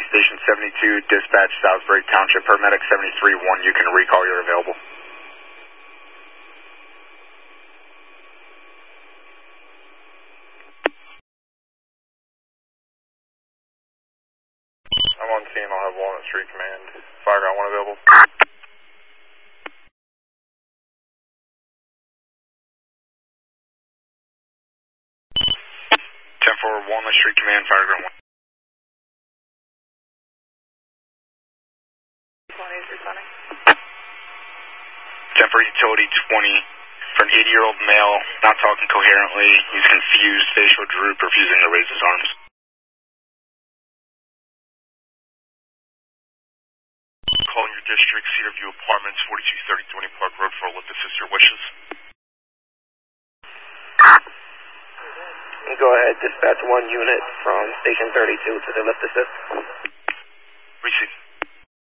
Station 72, dispatch Salisbury Township, paramedic 73-1, you can recall, you're available. I'm on scene, I'll have Walnut Street Command, Fireground 1 available. 10-4, Walnut Street Command, Fireground 1. 10-4, Utility 20, for an 80-year-old male, not talking coherently, he's confused, facial droop, refusing to raise his arms. Calling your district, Cedarview Apartments, 4230 Thorny Park Road for a lift assist your wishes. Go ahead, dispatch 1 unit from Station 32 to the lift assist.